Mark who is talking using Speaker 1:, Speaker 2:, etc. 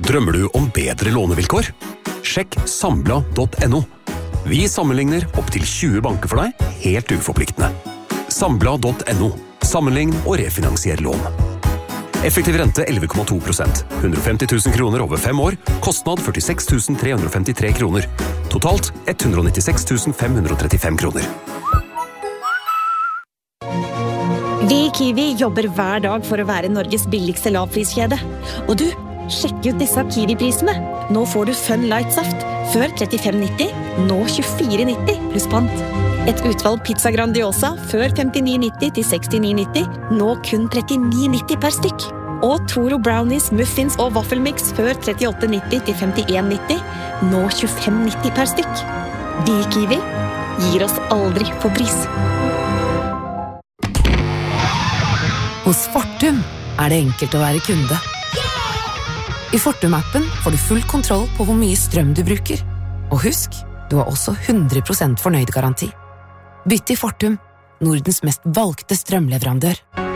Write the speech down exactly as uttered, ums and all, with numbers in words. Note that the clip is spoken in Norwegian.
Speaker 1: Drømmer du om bedre lånevilkår? Sjekk sambla punktum no. Vi sammenligner opp til tjue banker for deg, helt uforpliktende. sambla punktum no. Sammenlign og refinansier lån. Effektiv rente elleve komma to prosent. hundre og femti tusen kroner over fem år. Kostnad førtiseks tusen tre hundre og femtitre kroner. Totalt ett hundre og nittiseks tusen fem hundre og trettifem kroner.
Speaker 2: Vi i Kiwi jobber hver dag for å være Norges billigste lavpriskjede. Og du, sjekk ut disse Kiwi-prisene. Nå får du Fun Light Saft. Før trettifem nitti, nå tjuefire nitti pluss pant. Et utvalg pizza Grandiosa før femtini nitti til sekstini nitti, nå kun trettini nitti per stykk. Og Toro Brownies, muffins og vaffelmix før trettiåtte nitti til femtien nitti, nå tjuefem nitti per stykk. Vi i Kiwi gir oss aldri på pris.
Speaker 3: Hos Fortum er det enkelt å være kunde. I Fortum-appen får du full kontroll på hvor mye strøm du bruker. Og husk, du har også hundre prosent fornøyd garanti. Bytt til Fortum, Nordens mest valgte strømleverandør.